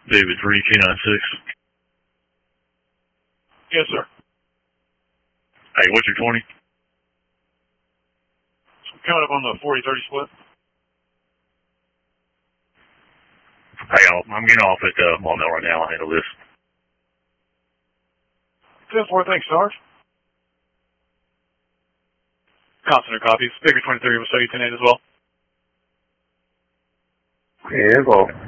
David 3K96. Yes, sir. Hey, what's your 20? So coming up on the 40-30 split. Hey, I'm getting off at Mall Mill right now. I'll handle this. 10-4, thanks, Sarge. Constant copies. Baker 23 was 10-8 as well. Yeah, well.